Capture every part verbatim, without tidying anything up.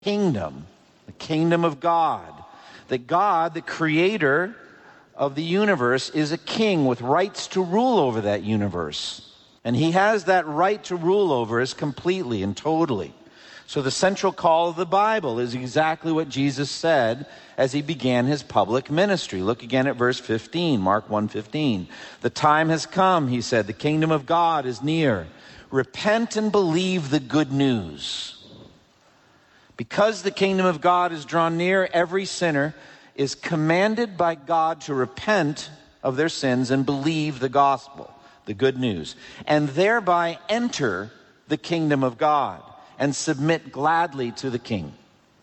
kingdom, the kingdom of God. That God, the creator of the universe, is a king with rights to rule over that universe. And he has that right to rule over us completely and totally. So the central call of the Bible is exactly what Jesus said as he began his public ministry. Look again at verse fifteen, Mark one fifteen. The time has come, he said, the kingdom of God is near. Repent and believe the good news. Because the kingdom of God is drawn near, every sinner is commanded by God to repent of their sins and believe the gospel, the good news, and thereby enter the kingdom of God and submit gladly to the king.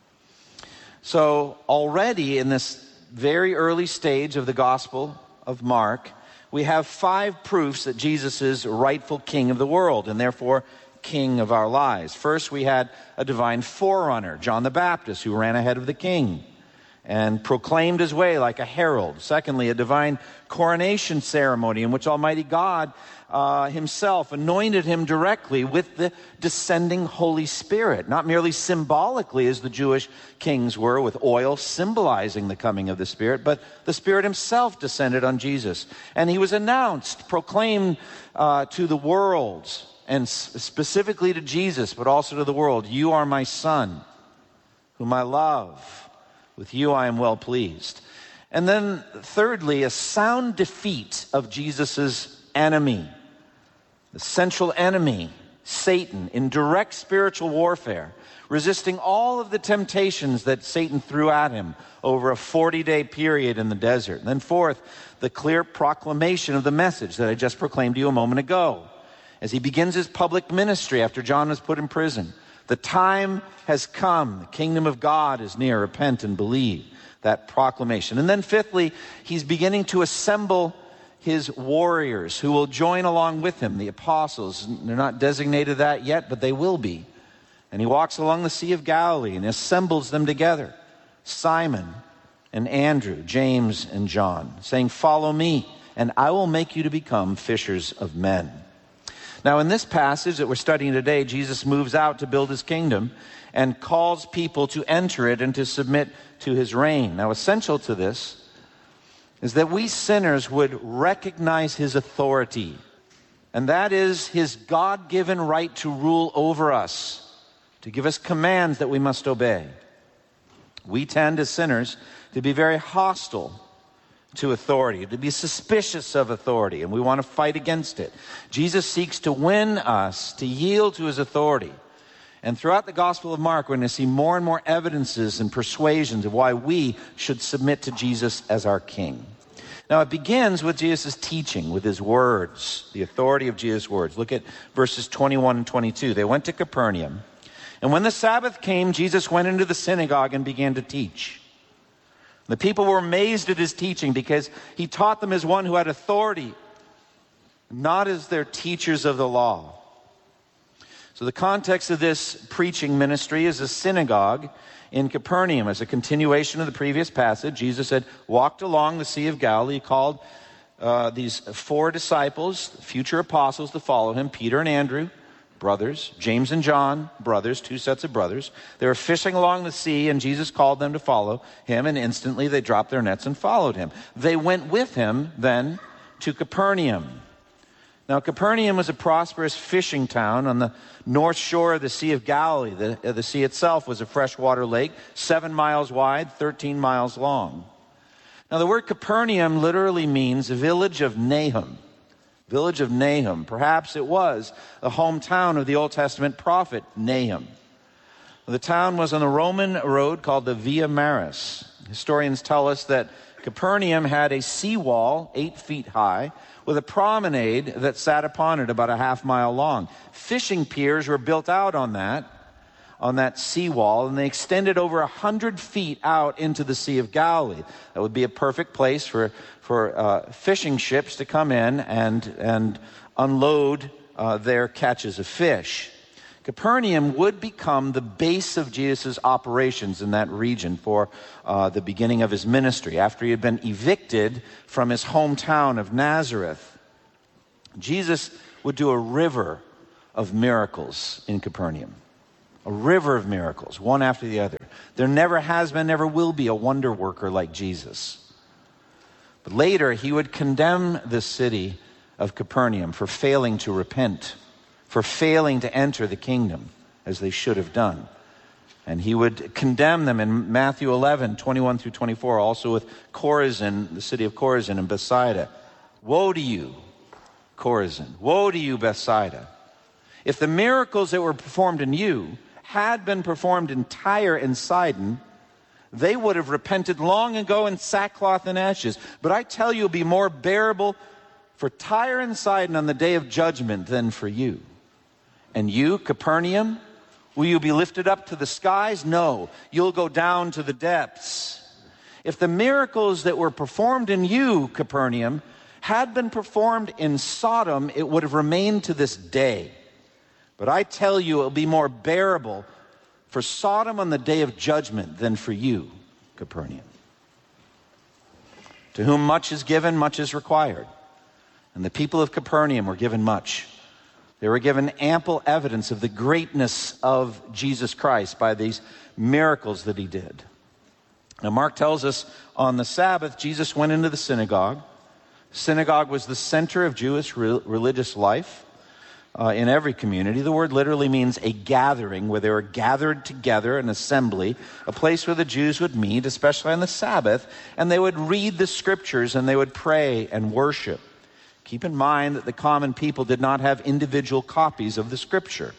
So already in this very early stage of the Gospel of Mark, we have five proofs that Jesus is rightful king of the world and therefore king of our lives. First, we had a divine forerunner, John the Baptist, who ran ahead of the king and proclaimed his way like a herald. Secondly, a divine coronation ceremony in which Almighty God uh, himself anointed him directly with the descending Holy Spirit, not merely symbolically as the Jewish kings were with oil symbolizing the coming of the Spirit, but the Spirit himself descended on Jesus. And he was announced, proclaimed uh, to the world, and specifically to Jesus, but also to the world, "You are my Son, whom I love. With you I am well pleased." And then thirdly, a sound defeat of Jesus' enemy, the central enemy, Satan, in direct spiritual warfare, resisting all of the temptations that Satan threw at him over a forty-day period in the desert. And then fourth, the clear proclamation of the message that I just proclaimed to you a moment ago, as he begins his public ministry after John was put in prison. The time has come. The kingdom of God is near. Repent and believe. That proclamation. And then fifthly, he's beginning to assemble his warriors who will join along with him, the apostles. They're not designated that yet, but they will be. And he walks along the Sea of Galilee and assembles them together. Simon and Andrew, James and John, saying, "Follow me, and I will make you to become fishers of men." Now, in this passage that we're studying today, Jesus moves out to build his kingdom and calls people to enter it and to submit to his reign. Now, essential to this is that we sinners would recognize his authority, and that is his God-given right to rule over us, to give us commands that we must obey. We tend as sinners to be very hostile to authority, to be suspicious of authority, and we want to fight against it. Jesus seeks to win us to yield to his authority. And throughout the Gospel of Mark, we're going to see more and more evidences and persuasions of why we should submit to Jesus as our king. Now, it begins with Jesus' teaching, with his words, the authority of Jesus' words. Look at verses twenty-one and twenty-two. They went to Capernaum, and when the Sabbath came, Jesus went into the synagogue and began to teach. The people were amazed at his teaching because he taught them as one who had authority, not as their teachers of the law. So the context of this preaching ministry is a synagogue in Capernaum. As a continuation of the previous passage, Jesus had walked along the Sea of Galilee. He called uh, these four disciples, future apostles, to follow him, Peter and Andrew, brothers, James and John, brothers, two sets of brothers. They were fishing along the sea, and Jesus called them to follow him, and instantly they dropped their nets and followed him. They went with him then to Capernaum. Now, Capernaum was a prosperous fishing town on the north shore of the Sea of Galilee. The, uh, the sea itself was a freshwater lake, seven miles wide, thirteen miles long. Now, the word Capernaum literally means village of Nahum. Village of Nahum. Perhaps it was the hometown of the Old Testament prophet Nahum. The town was on the Roman road called the Via Maris. Historians tell us that Capernaum had a seawall eight feet high with a promenade that sat upon it about a half mile long. Fishing piers were built out on that, on that seawall, and they extended over a hundred feet out into the Sea of Galilee. That would be a perfect place for for uh, fishing ships to come in and and unload uh, their catches of fish. Capernaum would become the base of Jesus' operations in that region for uh, the beginning of his ministry, after he had been evicted from his hometown of Nazareth. Jesus would do a river of miracles in Capernaum. A river of miracles, one after the other. There never has been, never will be a wonder worker like Jesus. But later, he would condemn the city of Capernaum for failing to repent, for failing to enter the kingdom as they should have done. And he would condemn them in Matthew eleven, twenty-one through twenty-four, also with Chorazin, the city of Chorazin and Bethsaida. Woe to you, Chorazin. Woe to you, Bethsaida. If the miracles that were performed in you had been performed in Tyre and Sidon, they would have repented long ago in sackcloth and ashes. But I tell you, it'll be more bearable for Tyre and Sidon on the day of judgment than for you. And you, Capernaum, will you be lifted up to the skies? No, you'll go down to the depths. If the miracles that were performed in you, Capernaum, had been performed in Sodom, it would have remained to this day. But I tell you, it will be more bearable for Sodom on the day of judgment than for you, Capernaum. To whom much is given, much is required. And the people of Capernaum were given much. They were given ample evidence of the greatness of Jesus Christ by these miracles that he did. Now, Mark tells us on the Sabbath, Jesus went into the synagogue. Synagogue was the center of Jewish re- religious life. Uh, in every community. The word literally means a gathering, where they were gathered together, an assembly, a place where the Jews would meet, especially on the Sabbath, and they would read the scriptures and they would pray and worship. Keep in mind that the common people did not have individual copies of the scripture.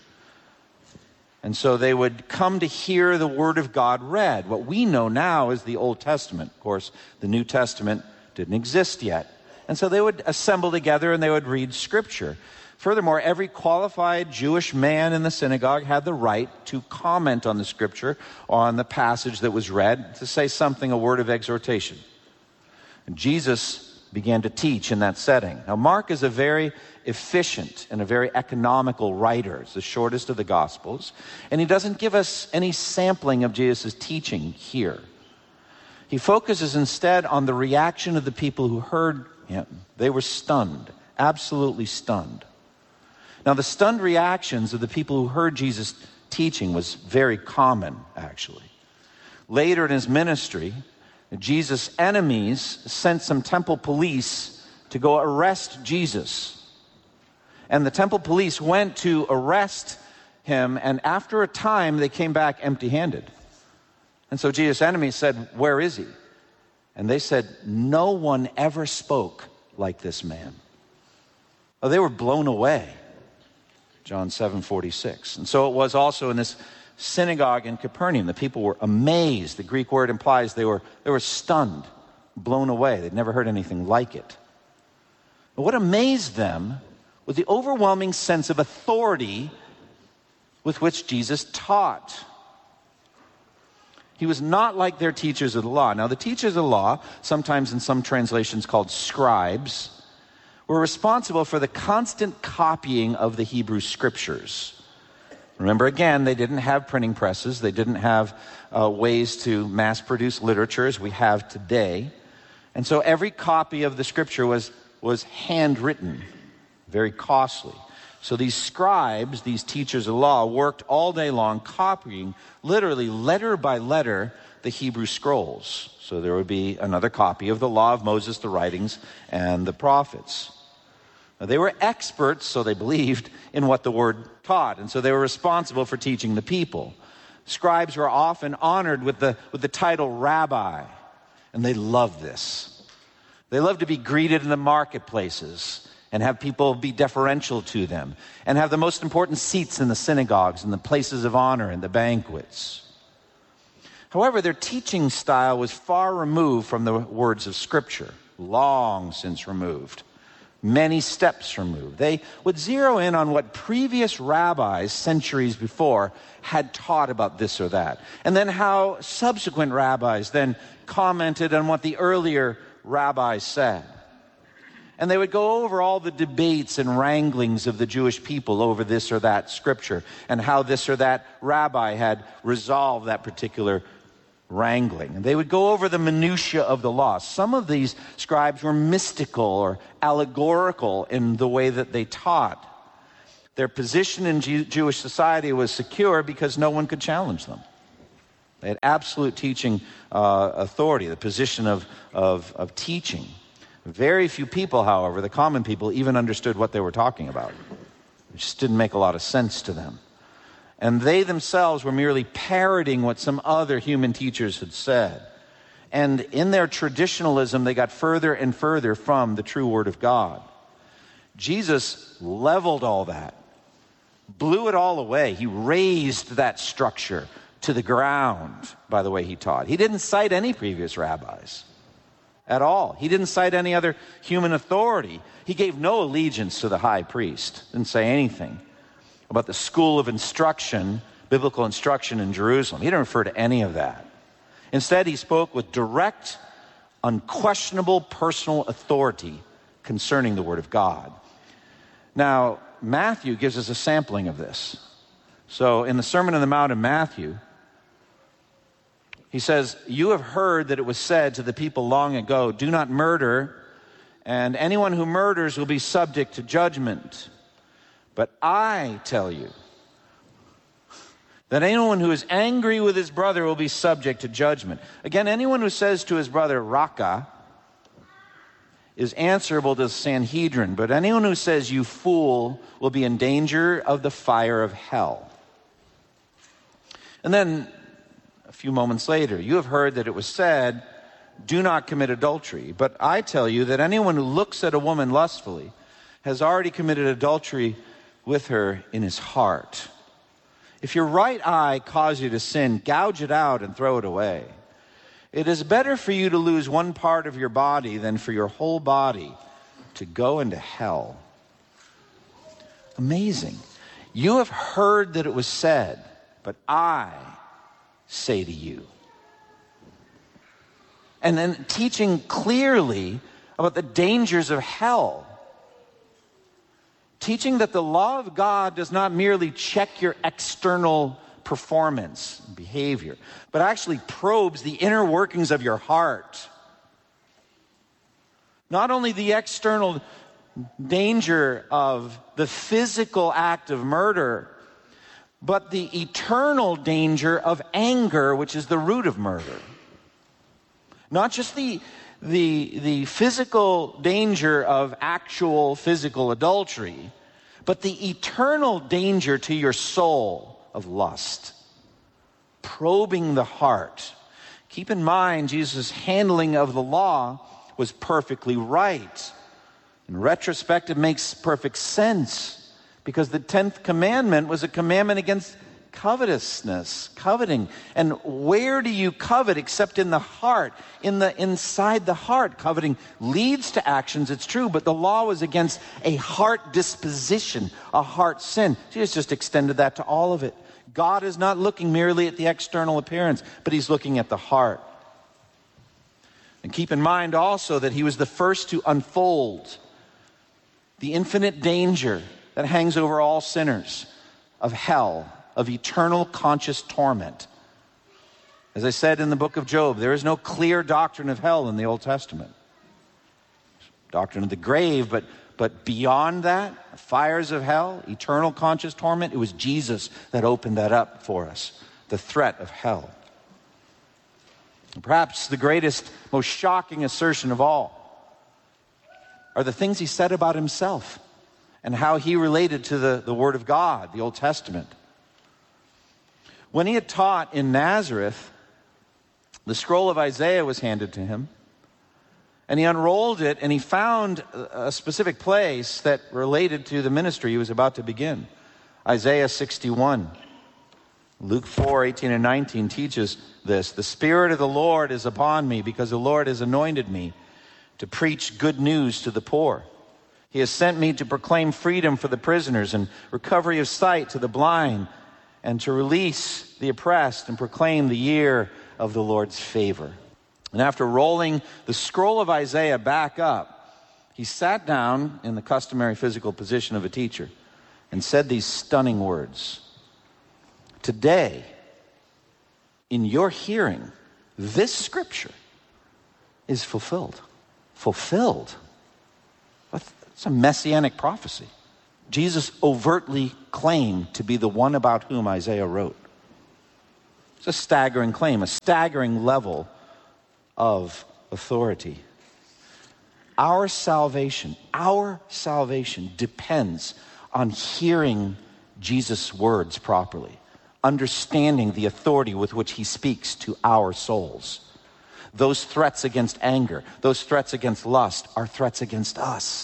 And so they would come to hear the word of God read. What we know now is the Old Testament. Of course, the New Testament didn't exist yet. And so they would assemble together and they would read scripture. Furthermore, every qualified Jewish man in the synagogue had the right to comment on the scripture, on the passage that was read, to say something, a word of exhortation. And Jesus began to teach in that setting. Now, Mark is a very efficient and a very economical writer. It's the shortest of the Gospels. And he doesn't give us any sampling of Jesus' teaching here. He focuses instead on the reaction of the people who heard him. They were stunned, absolutely stunned. Now, the stunned reactions of the people who heard Jesus' teaching was very common, actually. Later in his ministry, Jesus' enemies sent some temple police to go arrest Jesus. And the temple police went to arrest him, and after a time, they came back empty-handed. And so Jesus' enemies said, "Where is he?" And they said, "No one ever spoke like this man." Oh, they were blown away. John seven forty-six. And so it was also in this synagogue in Capernaum. The people were amazed. The Greek word implies they were, they were stunned, blown away. They'd never heard anything like it. But what amazed them was the overwhelming sense of authority with which Jesus taught. He was not like their teachers of the law. Now, the teachers of the law, sometimes in some translations called scribes, were responsible for the constant copying of the Hebrew scriptures. Remember, again, they didn't have printing presses. They didn't have uh, ways to mass-produce literature as we have today. And so every copy of the scripture was, was handwritten, very costly. So these scribes, these teachers of law, worked all day long copying, literally letter by letter, the Hebrew scrolls. So there would be another copy of the law of Moses, the writings, and the prophets. Now, they were experts, so they believed, in what the word taught, and so they were responsible for teaching the people. Scribes were often honored with the, with the title rabbi, and they loved this. They loved to be greeted in the marketplaces and have people be deferential to them, and have the most important seats in the synagogues and the places of honor and the banquets. However, their teaching style was far removed from the words of Scripture, long since removed, many steps removed. They would zero in on what previous rabbis centuries before had taught about this or that, and then how subsequent rabbis then commented on what the earlier rabbis said. And they would go over all the debates and wranglings of the Jewish people over this or that scripture, and how this or that rabbi had resolved that particular wrangling. And they would go over the minutiae of the law. Some of these scribes were mystical or allegorical in the way that they taught. Their position in Jew- Jewish society was secure because no one could challenge them. They had absolute teaching uh, authority, the position of, of, of teaching. Very few people, however, the common people, even understood what they were talking about. It just didn't make a lot of sense to them. And they themselves were merely parroting what some other human teachers had said. And in their traditionalism, they got further and further from the true Word of God. Jesus leveled all that, blew it all away. He razed that structure to the ground by the way he taught. He didn't cite any previous rabbis at all. He didn't cite any other human authority. He gave no allegiance to the high priest. Didn't say anything about the school of instruction, biblical instruction in Jerusalem. He didn't refer to any of that. Instead, he spoke with direct, unquestionable personal authority concerning the Word of God. Now, Matthew gives us a sampling of this. So in the Sermon on the Mount in Matthew, he says, "You have heard that it was said to the people long ago, 'Do not murder, and anyone who murders will be subject to judgment. But I tell you that anyone who is angry with his brother will be subject to judgment.' Again, anyone who says to his brother, 'Raka,' is answerable to the Sanhedrin, but anyone who says, 'You fool,' will be in danger of the fire of hell." And then a few moments later, "You have heard that it was said, 'Do not commit adultery.' But I tell you that anyone who looks at a woman lustfully has already committed adultery with her in his heart. If your right eye causes you to sin, gouge it out and throw it away. It is better for you to lose one part of your body than for your whole body to go into hell." Amazing. "You have heard that it was said, but I say to you." And then teaching clearly about the dangers of hell. Teaching that the law of God does not merely check your external performance and behavior, but actually probes the inner workings of your heart. Not only the external danger of the physical act of murder, but the eternal danger of anger, which is the root of murder. Not just the, the, the physical danger of actual physical adultery, but the eternal danger to your soul of lust. Probing the heart. Keep in mind, Jesus' handling of the law was perfectly right. In retrospect, it makes perfect sense, because the tenth commandment was a commandment against covetousness, coveting. And where do you covet except in the heart, in the inside the heart? Coveting leads to actions, it's true, but the law was against a heart disposition, a heart sin. Jesus just extended that to all of it. God is not looking merely at the external appearance, but he's looking at the heart. And keep in mind also that he was the first to unfold the infinite danger that hangs over all sinners of hell, of eternal conscious torment. As I said in the book of Job, there is no clear doctrine of hell in the Old Testament. Doctrine of the grave, but But beyond that, fires of hell, eternal conscious torment, it was Jesus that opened that up for us, the threat of hell. And perhaps the greatest, most shocking assertion of all are the things he said about himself and how he related to the, the Word of God, the Old Testament. When he had taught in Nazareth, the scroll of Isaiah was handed to him. And he unrolled it, and he found a specific place that related to the ministry he was about to begin. Isaiah sixty-one. Luke four, eighteen and nineteen teaches this. "The Spirit of the Lord is upon me, because the Lord has anointed me to preach good news to the poor. He has sent me to proclaim freedom for the prisoners and recovery of sight to the blind, and to release the oppressed and proclaim the year of the Lord's favor." And after rolling the scroll of Isaiah back up, he sat down in the customary physical position of a teacher and said these stunning words. "Today, in your hearing, this scripture is fulfilled." Fulfilled? That's a messianic prophecy. Jesus overtly claimed to be the one about whom Isaiah wrote. It's a staggering claim, a staggering level of authority. Our salvation, our salvation depends on hearing Jesus' words properly, understanding the authority with which he speaks to our souls. Those threats against anger, those threats against lust are threats against us.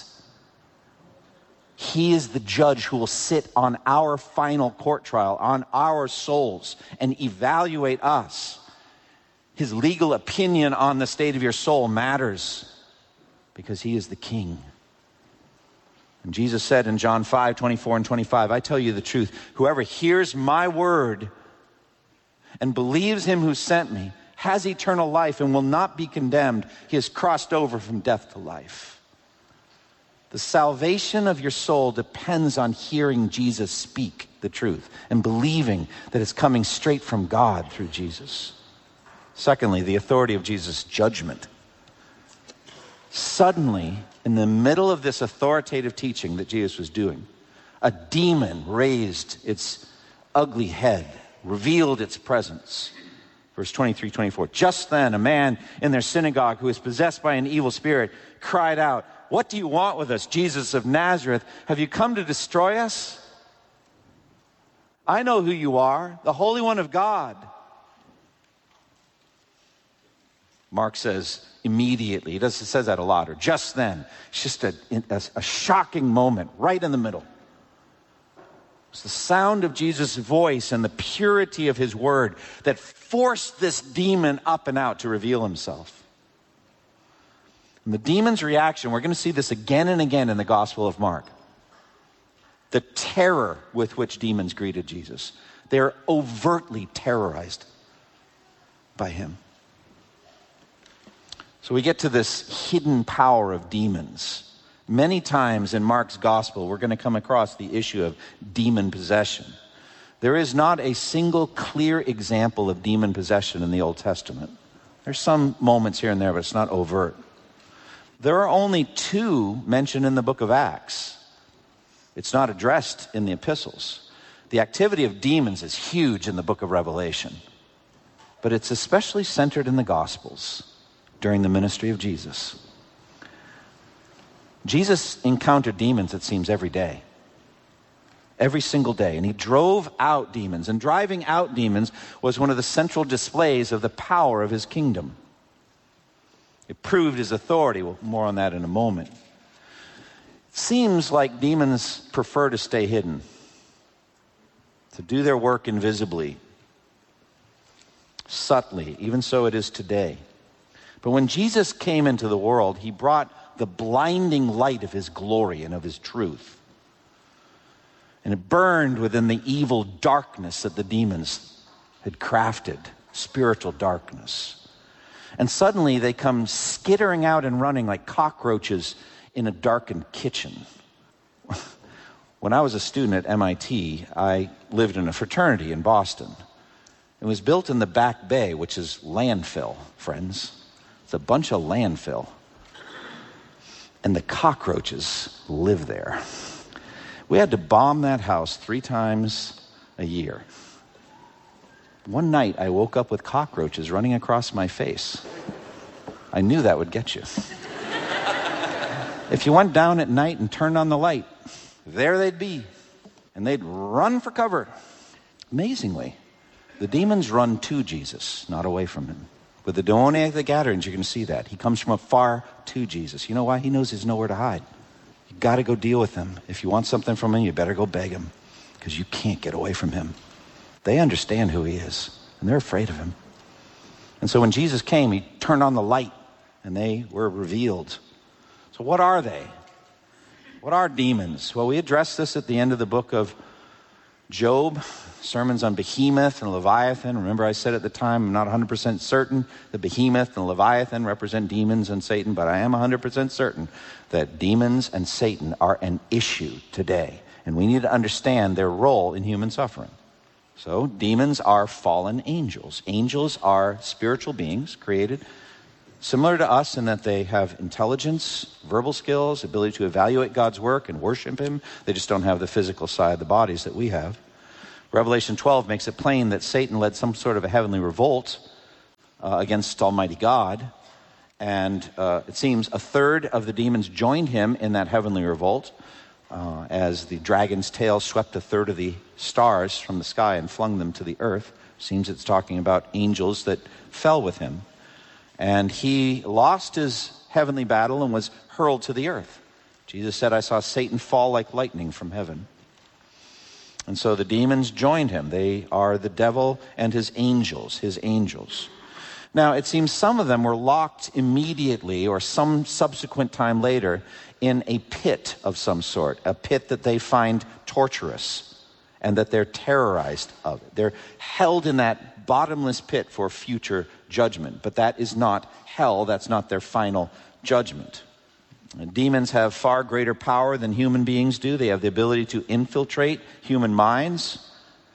He is the judge who will sit on our final court trial, on our souls, and evaluate us. His legal opinion on the state of your soul matters because he is the king. And Jesus said in John five, twenty-four and twenty-five, I tell you the truth, whoever hears my word and believes him who sent me has eternal life and will not be condemned. He has crossed over from death to life. The salvation of your soul depends on hearing Jesus speak the truth and believing that it's coming straight from God through Jesus. Secondly, the authority of Jesus' judgment. Suddenly, in the middle of this authoritative teaching that Jesus was doing, a demon raised its ugly head, revealed its presence. Verse twenty-three, twenty-four. Just then, a man in their synagogue who was possessed by an evil spirit cried out, what do you want with us, Jesus of Nazareth? Have you come to destroy us? I know who you are, the Holy One of God. Mark says immediately. He does, it says that a lot, or just then. It's just a, a, a shocking moment right in the middle. It's the sound of Jesus' voice and the purity of his word that forced this demon up and out to reveal himself. And the demon's reaction, we're going to see this again and again in the Gospel of Mark. The terror with which demons greeted Jesus. They're overtly terrorized by him. So we get to this hidden power of demons. Many times in Mark's Gospel, we're going to come across the issue of demon possession. There is not a single clear example of demon possession in the Old Testament. There's some moments here and there, but it's not overt. There are only two mentioned in the book of Acts. It's not addressed in the epistles. The activity of demons is huge in the book of Revelation, but it's especially centered in the Gospels during the ministry of Jesus. Jesus encountered demons, it seems, every day. Every single day. And he drove out demons. And driving out demons was one of the central displays of the power of his kingdom. It proved his authority. Well, more on that in a moment. It seems like demons prefer to stay hidden, to do their work invisibly, subtly. Even so it is today. But when Jesus came into the world, he brought the blinding light of his glory and of his truth. And it burned within the evil darkness that the demons had crafted, spiritual darkness. And suddenly they come skittering out and running like cockroaches in a darkened kitchen. When I was a student at M I T, I lived in a fraternity in Boston. It was built in the Back Bay, which is landfill, friends. It's a bunch of landfill. And the cockroaches live there. We had to bomb that house three times a year. One night I woke up with cockroaches running across my face. I knew that would get you. If you went down at night and turned on the light, there they'd be. And they'd run for cover. Amazingly, the demons run to Jesus, not away from him. With the demoniac of the Gadarenes, you're going to see that. He comes from afar to Jesus. You know why? He knows there's nowhere to hide. You got to go deal with him. If you want something from him, you better go beg him, because you can't get away from him. They understand who he is, and they're afraid of him. And so when Jesus came, he turned on the light, and they were revealed. So what are they? What are demons? Well, we addressed this at the end of the book of Job, sermons on Behemoth and Leviathan. Remember I said at the time, I'm not one hundred percent certain that Behemoth and Leviathan represent demons and Satan, but I am one hundred percent certain that demons and Satan are an issue today. And we need to understand their role in human suffering. So demons are fallen angels. Angels are spiritual beings created similar to us in that they have intelligence, verbal skills, ability to evaluate God's work and worship him. They just don't have the physical side of the bodies that we have. Revelation twelve makes it plain that Satan led some sort of a heavenly revolt uh, against Almighty God. And uh, it seems a third of the demons joined him in that heavenly revolt uh, as the dragon's tail swept a third of the stars from the sky and flung them to the earth. Seems it's talking about angels that fell with him. And he lost his heavenly battle and was hurled to the earth. Jesus said, I saw Satan fall like lightning from heaven. And so the demons joined him. They are the devil and his angels, his angels. Now, it seems some of them were locked immediately or some subsequent time later in a pit of some sort, a pit that they find torturous and that they're terrorized of. They're held in that bottomless pit for future judgment. But that is not hell. That's not their final judgment. And demons have far greater power than human beings do. They have the ability to infiltrate human minds,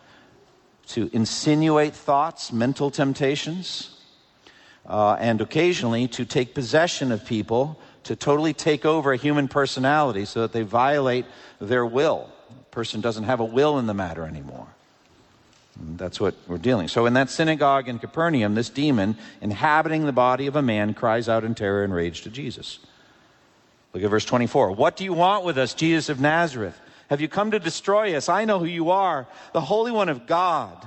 to insinuate thoughts, mental temptations, uh, and occasionally to take possession of people, to totally take over a human personality so that they violate their will. The person doesn't have a will in the matter anymore. And that's what we're dealing. So in that synagogue in Capernaum, this demon inhabiting the body of a man cries out in terror and rage to Jesus. Look at verse twenty-four. What do you want with us, Jesus of Nazareth? Have you come to destroy us? I know who you are, the Holy One of God.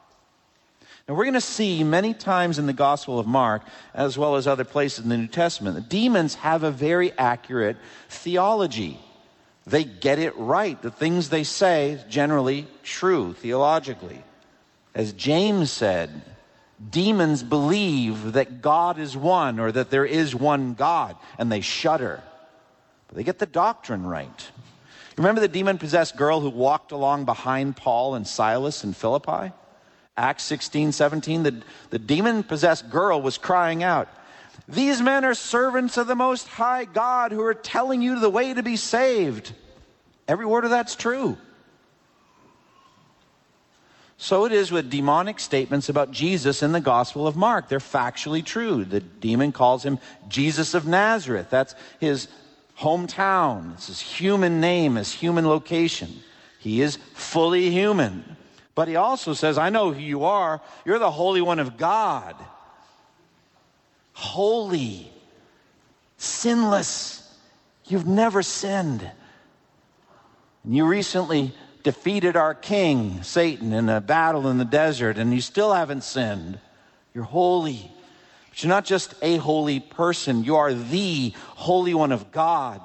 Now we're going to see many times in the Gospel of Mark, as well as other places in the New Testament, that demons have a very accurate theology. They get it right. The things they say is generally true theologically. As James said, demons believe that God is one or that there is one God, and they shudder. But they get the doctrine right. Remember the demon-possessed girl who walked along behind Paul and Silas in Philippi? Acts sixteen, seventeen, the, the demon-possessed girl was crying out, "These men are servants of the Most High God who are telling you the way to be saved." Every word of that's true. So it is with demonic statements about Jesus in the Gospel of Mark. They're factually true. The demon calls him Jesus of Nazareth. That's his hometown. It's his human name, his human location. He is fully human. But he also says, I know who you are. You're the Holy One of God. Holy. Sinless. You've never sinned. And you recently defeated our king, Satan, in a battle in the desert, and you still haven't sinned. You're holy. But you're not just a holy person. You are the Holy One of God.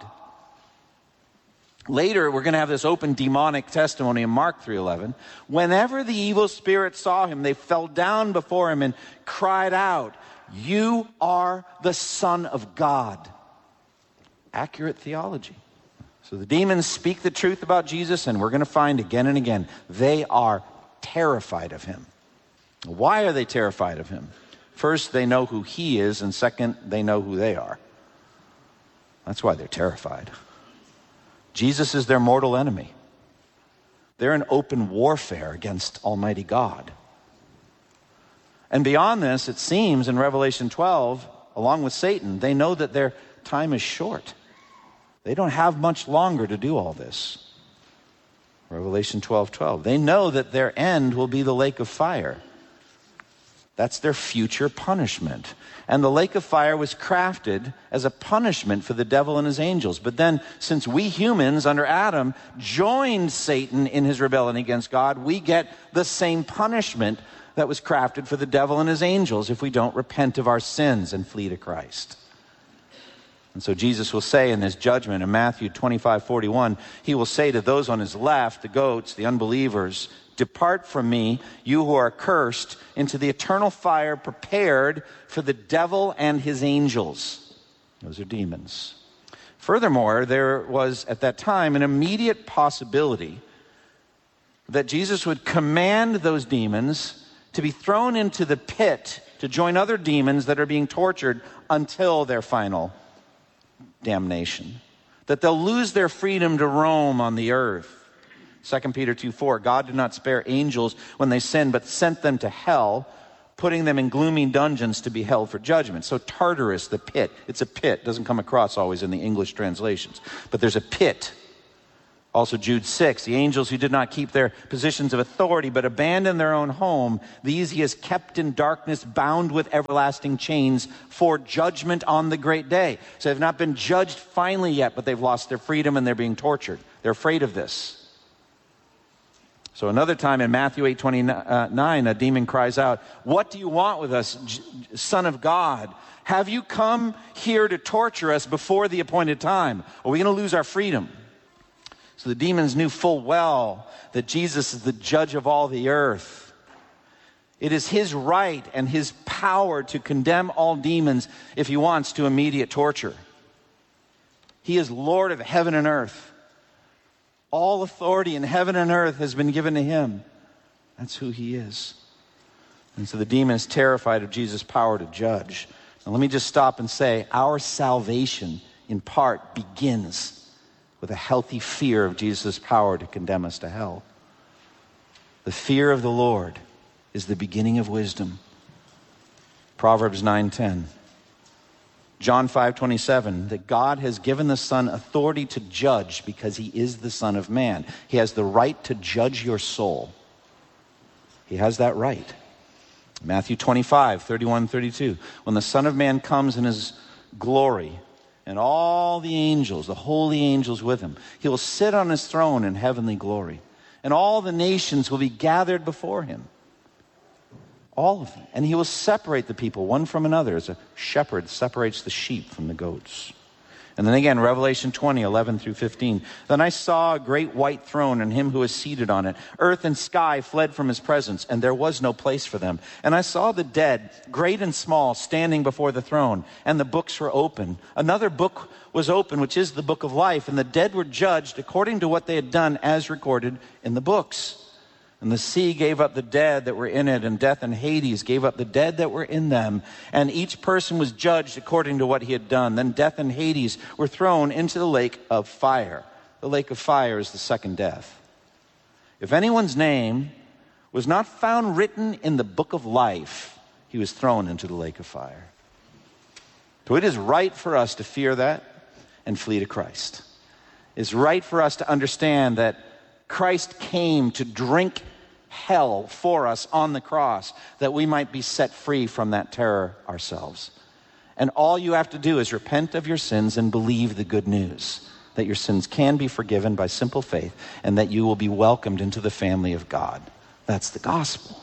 Later, we're going to have this open demonic testimony in Mark three eleven. Whenever the evil spirits saw him, they fell down before him and cried out, "You are the Son of God." Accurate theology. So the demons speak the truth about Jesus, and we're going to find again and again, they are terrified of him. Why are they terrified of him? First, they know who he is, and second, they know who they are. That's why they're terrified. Jesus is their mortal enemy. They're in open warfare against Almighty God. And beyond this, it seems in Revelation twelve, along with Satan, they know that their time is short. They don't have much longer to do all this. Revelation twelve twelve. They know that their end will be the lake of fire. That's their future punishment. And the lake of fire was crafted as a punishment for the devil and his angels. But then, since we humans under Adam joined Satan in his rebellion against God, we get the same punishment that was crafted for the devil and his angels if we don't repent of our sins and flee to Christ. And so Jesus will say in his judgment in Matthew twenty-five forty-one, he will say to those on his left, the goats, the unbelievers, "Depart from me, you who are cursed, into the eternal fire prepared for the devil and his angels." Those are demons. Furthermore, there was at that time an immediate possibility that Jesus would command those demons to be thrown into the pit to join other demons that are being tortured until their final damnation. That they'll lose their freedom to roam on the earth. Second Peter two four, God did not spare angels when they sinned, but sent them to hell putting them in gloomy dungeons to be held for judgment. So Tartarus, the pit, it's a pit. Doesn't come across always in the English translations. But there's a pit. Also Jude six, the angels who did not keep their positions of authority but abandoned their own home, these he has kept in darkness, bound with everlasting chains for judgment on the great day. So they've not been judged finally yet, but they've lost their freedom and they're being tortured. They're afraid of this. So another time in Matthew eight twenty-nine, a demon cries out, "What do you want with us, Son of God? Have you come here to torture us before the appointed time? Are we going to lose our freedom?" So the demons knew full well that Jesus is the judge of all the earth. It is his right and his power to condemn all demons if he wants to immediate torture. He is Lord of heaven and earth. All authority in heaven and earth has been given to him. That's who he is. And so the demon is terrified of Jesus' power to judge. Now let me just stop and say, our salvation in part begins with a healthy fear of Jesus' power to condemn us to hell. The fear of the Lord is the beginning of wisdom. Proverbs nine ten. John five twenty-seven, that God has given the Son authority to judge because he is the Son of Man. He has the right to judge your soul. He has that right. Matthew twenty-five, thirty-one, thirty-two. When the Son of Man comes in his glory, and all the angels, the holy angels with him, he will sit on his throne in heavenly glory. And all the nations will be gathered before him. All of them. And he will separate the people one from another as a shepherd separates the sheep from the goats. And then again, Revelation twenty, eleven through fifteen. Then I saw a great white throne and him who was seated on it. Earth and sky fled from his presence, and there was no place for them. And I saw the dead, great and small, standing before the throne, and the books were open. Another book was open, which is the book of life, and the dead were judged according to what they had done as recorded in the books. And the sea gave up the dead that were in it, and death and Hades gave up the dead that were in them. And each person was judged according to what he had done. Then death and Hades were thrown into the lake of fire. The lake of fire is the second death. If anyone's name was not found written in the book of life, he was thrown into the lake of fire. So it is right for us to fear that and flee to Christ. It's right for us to understand that Christ came to drink hell for us on the cross, that we might be set free from that terror ourselves. And all you have to do is repent of your sins and believe the good news, that your sins can be forgiven by simple faith, and that you will be welcomed into the family of God. That's the gospel.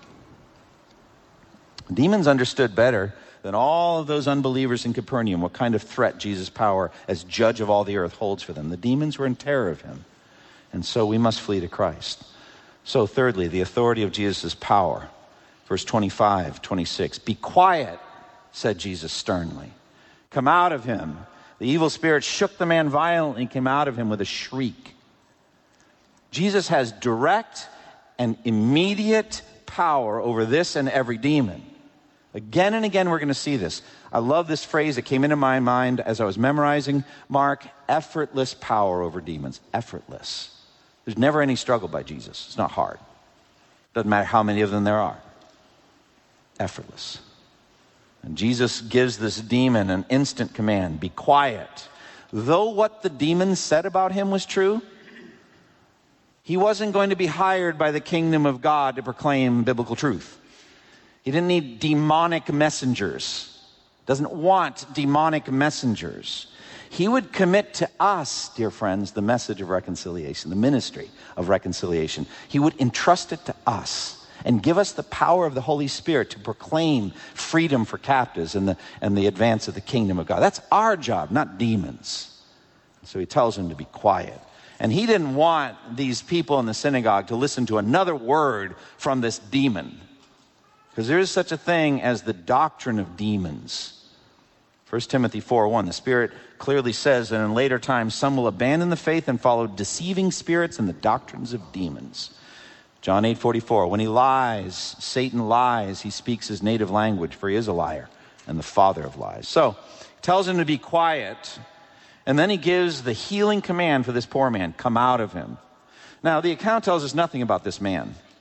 Demons understood better than all of those unbelievers in Capernaum what kind of threat Jesus' power as judge of all the earth holds for them. The demons were in terror of him. And so we must flee to Christ. So thirdly, the authority of Jesus' power. Verse twenty-five, twenty-six. Be quiet, said Jesus sternly. Come out of him. The evil spirit shook the man violently and came out of him with a shriek. Jesus has direct and immediate power over this and every demon. Again and again we're going to see this. I love this phrase that came into my mind as I was memorizing Mark. Effortless power over demons. Effortless. There's never any struggle by Jesus. It's not hard. Doesn't matter how many of them there are. Effortless. And Jesus gives this demon an instant command. Be quiet. Though what the demon said about him was true, he wasn't going to be hired by the kingdom of God to proclaim biblical truth. He didn't need demonic messengers. Doesn't want demonic messengers. He would commit to us, dear friends, the message of reconciliation, the ministry of reconciliation. He would entrust it to us and give us the power of the Holy Spirit to proclaim freedom for captives and the, and the advance of the kingdom of God. That's our job, not demons. So he tells them to be quiet. And he didn't want these people in the synagogue to listen to another word from this demon, because there is such a thing as the doctrine of demons. First Timothy four one, the Spirit clearly says that in later times some will abandon the faith and follow deceiving spirits and the doctrines of demons. John eight forty-four, when he lies, Satan lies, he speaks his native language, for he is a liar and the father of lies. So he tells him to be quiet, and then he gives the healing command for this poor man, come out of him. Now the account tells us nothing about this man.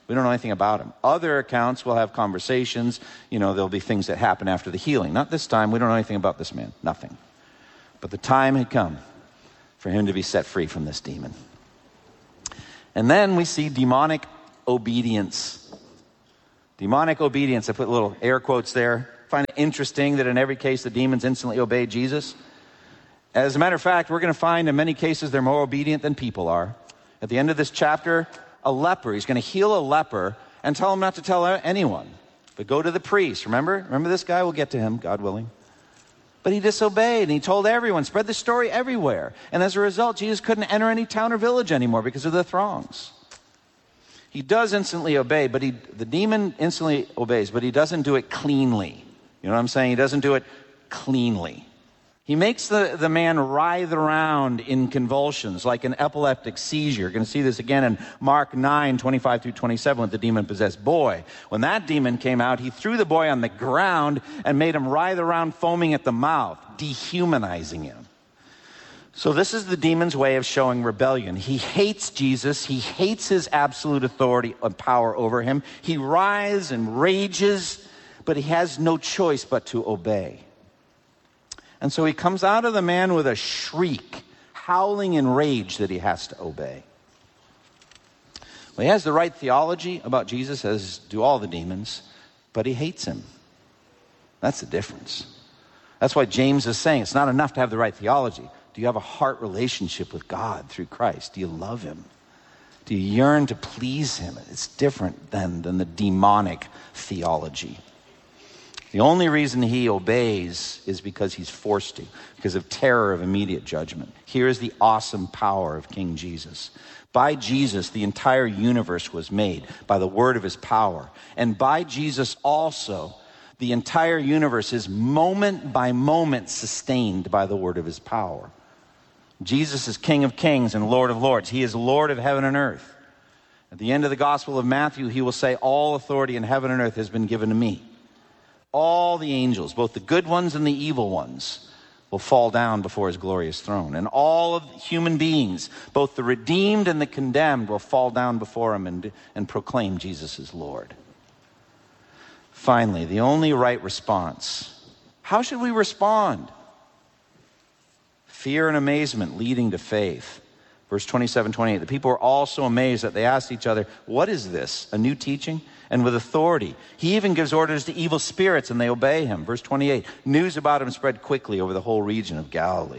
We don't know anything about him. Other accounts will have conversations. You know, there'll be things that happen after the healing. Not this time. We don't know anything about this man. Nothing. But the time had come for him to be set free from this demon. And then we see demonic obedience. Demonic obedience. I put little air quotes there. Find it interesting that in every case the demons instantly obeyed Jesus. As a matter of fact, we're going to find in many cases they're more obedient than people are. At the end of this chapter, a leper, he's going to heal a leper and tell him not to tell anyone, but go to the priest. Remember? Remember this guy? We'll get to him, God willing. But he disobeyed, and he told everyone, spread the story everywhere. And as a result, Jesus couldn't enter any town or village anymore because of the throngs. He does instantly obey, but he, the demon instantly obeys, but he doesn't do it cleanly. You know what I'm saying? He doesn't do it cleanly. He makes the, the man writhe around in convulsions like an epileptic seizure. You're going to see this again in Mark nine, twenty-five through twenty-seven with the demon-possessed boy. When that demon came out, he threw the boy on the ground and made him writhe around foaming at the mouth, dehumanizing him. So this is the demon's way of showing rebellion. He hates Jesus. He hates his absolute authority and power over him. He writhes and rages, but he has no choice but to obey. And so he comes out of the man with a shriek, howling in rage that he has to obey. Well, he has the right theology about Jesus, as do all the demons, but he hates him. That's the difference. That's why James is saying it's not enough to have the right theology. Do you have a heart relationship with God through Christ? Do you love him? Do you yearn to please him? It's different than, than the demonic theology. The only reason he obeys is because he's forced to, because of terror of immediate judgment. Here is the awesome power of King Jesus. By Jesus, the entire universe was made by the word of his power. And by Jesus also, the entire universe is moment by moment sustained by the word of his power. Jesus is King of kings and Lord of lords. He is Lord of heaven and earth. At the end of the Gospel of Matthew, he will say, all authority in heaven and earth has been given to me. All the angels, both the good ones and the evil ones, will fall down before his glorious throne. And all of human beings, both the redeemed and the condemned, will fall down before him and, and proclaim Jesus as Lord. Finally, the only right response. How should we respond? Fear and amazement leading to faith. Verse twenty-seven, twenty-eight, the people were all so amazed that they asked each other, what is this? A new teaching? And with authority. He even gives orders to evil spirits and they obey him. Verse twenty-eight, news about him spread quickly over the whole region of Galilee.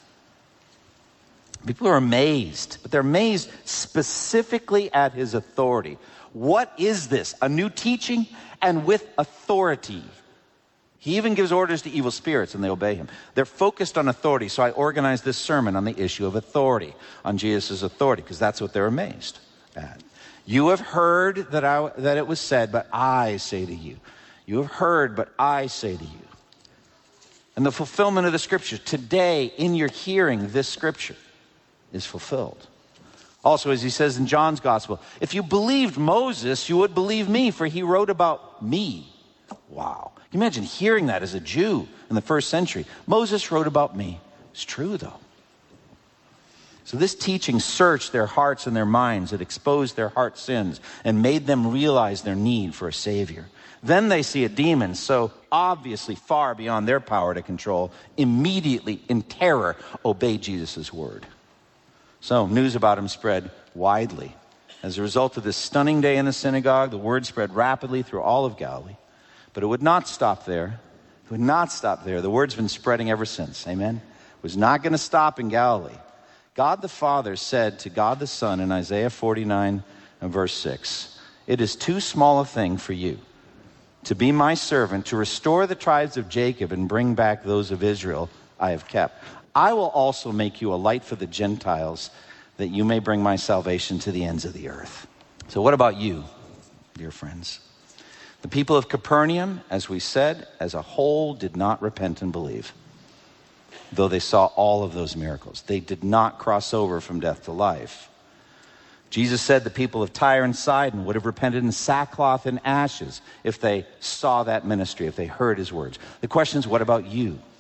People are amazed, but they're amazed specifically at his authority. What is this? A new teaching and with authority. He even gives orders to evil spirits and they obey him. They're focused on authority, so I organized this sermon on the issue of authority, on Jesus' authority, because that's what they're amazed at. You have heard that, I, that it was said, but I say to you. You have heard, but I say to you. And the fulfillment of the scripture, today in your hearing, this scripture is fulfilled. Also, as he says in John's gospel, if you believed Moses, you would believe me, for he wrote about me. Wow. Can you imagine hearing that as a Jew in the first century? Moses wrote about me. It's true, though. So this teaching searched their hearts and their minds. It exposed their heart sins and made them realize their need for a Savior. Then they see a demon so obviously far beyond their power to control, immediately in terror obey Jesus' word. So news about him spread widely. As a result of this stunning day in the synagogue, the word spread rapidly through all of Galilee. But it would not stop there. It would not stop there. The word's been spreading ever since. Amen? It was not going to stop in Galilee. God the Father said to God the Son in Isaiah forty-nine and verse six, it is too small a thing for you to be my servant, to restore the tribes of Jacob and bring back those of Israel I have kept. I will also make you a light for the Gentiles, that you may bring my salvation to the ends of the earth. So what about you, dear friends? The people of Capernaum, as we said, as a whole did not repent and believe. Though they saw all of those miracles. They did not cross over from death to life. Jesus said the people of Tyre and Sidon would have repented in sackcloth and ashes if they saw that ministry, if they heard his words. The question is, what about you?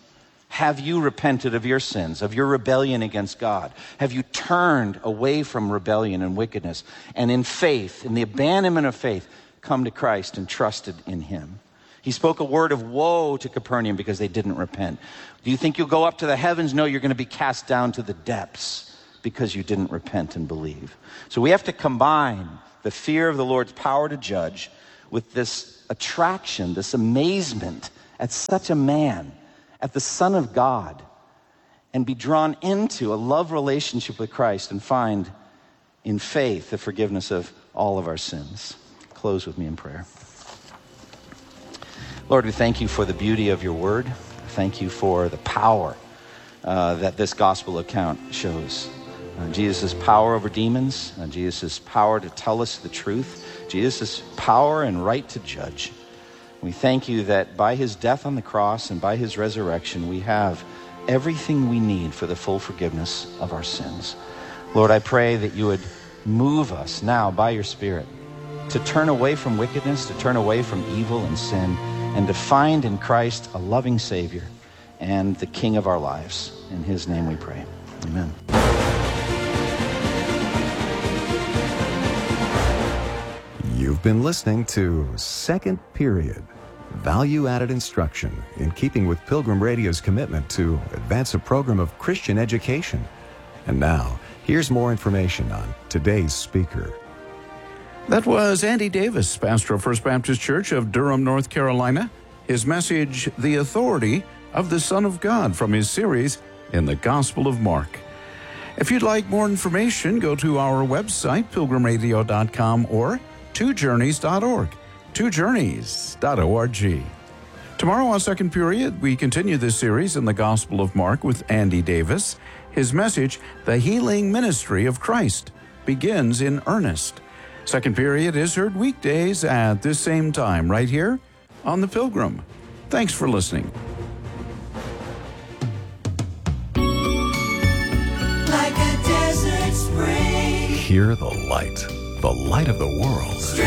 Have you repented of your sins, of your rebellion against God? Have you turned away from rebellion and wickedness, and in faith, in the abandonment of faith, come to Christ and trusted in him? He spoke a word of woe to Capernaum because they didn't repent. Do you think you'll go up to the heavens? No, you're going to be cast down to the depths because you didn't repent and believe. So we have to combine the fear of the Lord's power to judge with this attraction, this amazement at such a man, at the Son of God, and be drawn into a love relationship with Christ and find in faith the forgiveness of all of our sins. Close with me in prayer. Lord, we thank you for the beauty of your word. Thank you for the power uh, that this gospel account shows. Uh, Jesus' power over demons, uh, Jesus' power to tell us the truth, Jesus' power and right to judge. We thank you that by his death on the cross and by his resurrection, we have everything we need for the full forgiveness of our sins. Lord, I pray that you would move us now by your Spirit to turn away from wickedness, to turn away from evil and sin, and to find in Christ a loving Savior and the King of our lives. In his name we pray. Amen. You've been listening to Second Period, value-added instruction in keeping with Pilgrim Radio's commitment to advance a program of Christian education. And now, here's more information on today's speaker. That was Andy Davis, pastor of First Baptist Church of Durham, North Carolina. His message, The Authority of the Son of God, from his series in the Gospel of Mark. If you'd like more information, go to our website, pilgrim radio dot com or two journeys dot org, two journeys dot org. Tomorrow on Second Period, we continue this series in the Gospel of Mark with Andy Davis. His message, The Healing Ministry of Christ, begins in earnest. Second Period is heard weekdays at this same time right here on The Pilgrim. Thanks for listening. Like a desert spring. Hear the light, the light of the world.